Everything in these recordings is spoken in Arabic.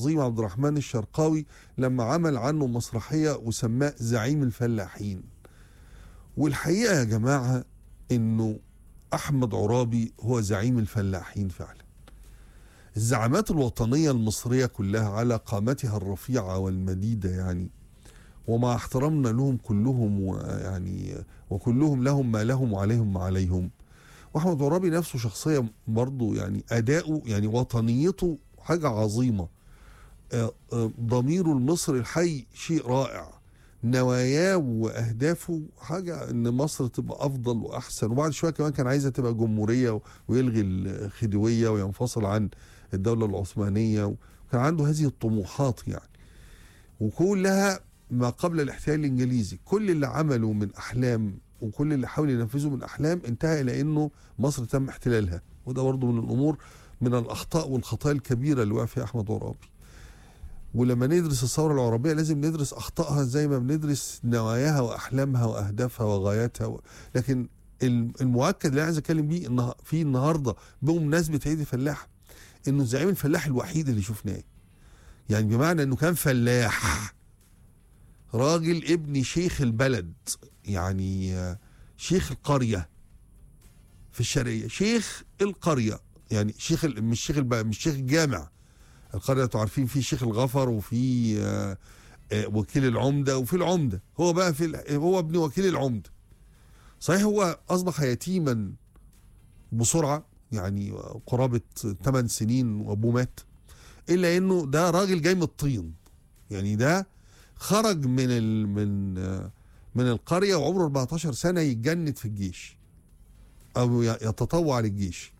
العظيم عبد الرحمن الشرقاوي لما عمل عنه مسرحية وسماه زعيم الفلاحين. والحقيقة يا جماعة انه احمد عرابي هو زعيم الفلاحين فعلا. الزعامات الوطنية المصرية كلها على قامتها الرفيعة والمديدة يعني، ومع احترامنا لهم كلهم ويعني وكلهم لهم ما لهم وعليهم ما عليهم، واحمد عرابي نفسه شخصية برضه يعني اداؤه يعني وطنيته حاجة عظيمة، ضميره المصري الحي شيء رائع، نواياه واهدافه حاجه ان مصر تبقى افضل واحسن، وبعد شويه كمان كان عايزها تبقى جمهوريه ويلغي الخديويه وينفصل عن الدوله العثمانيه، وكان عنده هذه الطموحات يعني، وكلها ما قبل الاحتلال الانجليزي. كل اللي عمله من احلام وكل اللي حاول ينفذه من احلام انتهى الى انه مصر تم احتلالها، وده برضه من الامور من الاخطاء والخطايا الكبيره اللي وقع فيها احمد عرابي. ولما ندرس الثورة العربية لازم ندرس أخطائها زي ما بندرس نواياها وأحلامها وأهدافها وغاياتها لكن المؤكد اللي عايز أتكلم بيه إن في النهاردة بمناسبة عيد الفلاح إنه الزعيم الفلاح الوحيد اللي شفناه، يعني بمعنى إنه كان فلاح، راجل ابن شيخ البلد، يعني شيخ القرية في الشرقية، شيخ القرية يعني شيخ مش شيخ الجامع. القرية انتوا عارفين في شيخ الغفر وفي وكيل العمدة وفي العمدة، هو بقى هو ابن وكيل العمدة. صحيح هو أصبح يتيما بسرعة يعني قرابة 8 سنين وأبوه مات، إلا إنه ده راجل جاي من الطين، يعني ده خرج من القرية وعمره 14 سنة يتجند في الجيش أو يتطوع للجيش.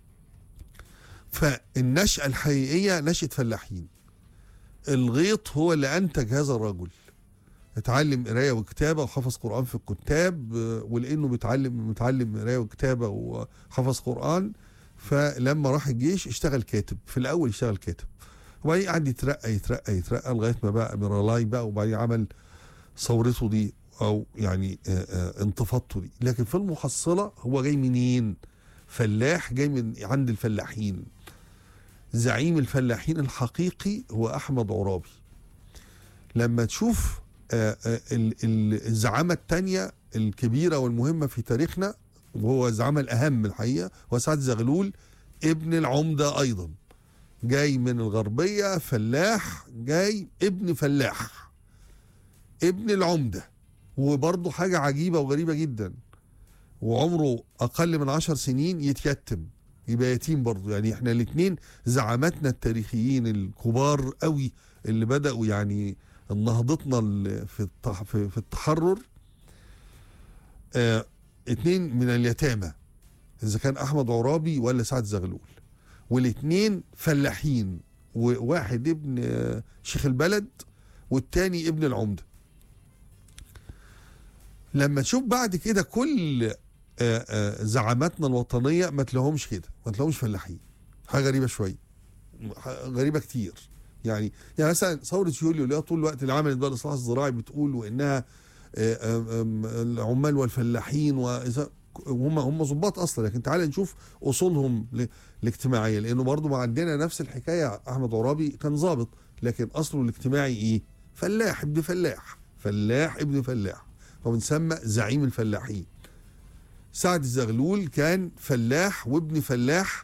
فالنشأة الحقيقية نشأة فلاحين. الغيط هو اللي أنتج هذا الرجل، اتعلم قراية وكتابة وحفظ قرآن في الكتاب، ولأنه متعلم قراية وكتابة وحفظ قرآن، فلما راح الجيش اشتغل كاتب. في الأول اشتغل كاتب وبعدين قعد يترقى لغاية ما بقى أميرالاي بقى، وبعدين عمل ثورته دي أو يعني انتفاضته دي. لكن في المحصلة هو جاي منين؟ فلاح جاي من عند الفلاحين. زعيم الفلاحين الحقيقي هو أحمد عرابي. لما تشوف الزعامة التانية الكبيرة والمهمة في تاريخنا، وهو الزعامة الأهم الحقيقة، هو سعد زغلول ابن العمدة أيضا، جاي من الغربية، فلاح، جاي ابن فلاح ابن العمدة، وبرضه حاجة عجيبة وغريبة جدا، وعمره أقل من 10 سنين يتيتم، يبقى يتيم برضه. يعني احنا الاثنين زعاماتنا التاريخيين الكبار قوي اللي بدأوا يعني نهضتنا في التحرر، اثنين من اليتامى، اذا كان احمد عرابي ولا سعد زغلول، والاثنين فلاحين، وواحد ابن شيخ البلد والتاني ابن العمدة. لما تشوف بعد كده كل زعاماتنا الوطنية ما تلاقيهمش كده، ما تلاقيهمش فلاحين. حاجة غريبة شوية، غريبة كتير. يعني مثلا ثورة يوليو اللي هي طول الوقت اللي عملت بقى الإصلاح الزراعي بتقول وإنها العمال والفلاحين وهم ضباط أصلا، لكن تعالى نشوف أصولهم الاجتماعية، لأنه برضو ما عندنا نفس الحكاية. أحمد عرابي كان ضابط لكن أصله الاجتماعي إيه؟ فلاح ابن فلاح، فلاح ابن فلاح، فبنسمى زعيم الفلاحين. سعد الزغلول كان فلاح وابن فلاح،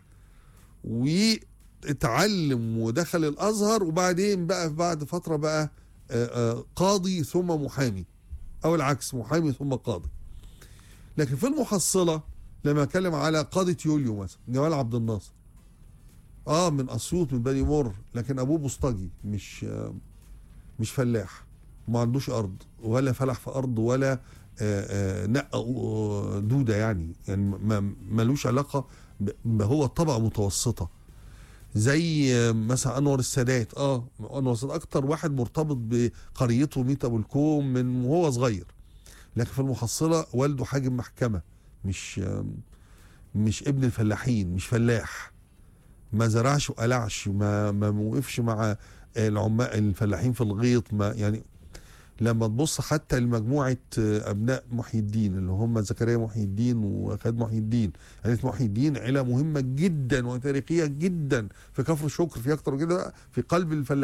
واتعلم ودخل الازهر، وبعدين بقى بعد فتره بقى قاضي ثم محامي، او العكس، محامي ثم قاضي. لكن في المحصله لما اتكلم على قاضي يوليو مثلا جمال عبد الناصر، من اسيوط من بني مر، لكن ابوه بوسطجي، مش فلاح، ما عندوش ارض ولا فلح في ارض ولا نقى دوده، يعني ملوش علاقه هو طبقه متوسطه زي مثلا انور السادات. انور السادات اكتر واحد مرتبط بقريته ميت ابو الكوم من وهو صغير، لكن في المحصله والده حاكم محكمه، مش ابن الفلاحين، مش فلاح، ما زرعش وقلعش، ما وقفش مع العمال الفلاحين في الغيط. ما يعني لما تبص حتى لمجموعه ابناء محي الدين اللي هم زكريا محي الدين وخالد محي الدين، عيله محي الدين عيله مهمه جدا وتاريخيه جدا في كفر الشكر، في اكتر كده في قلب الفلاحين.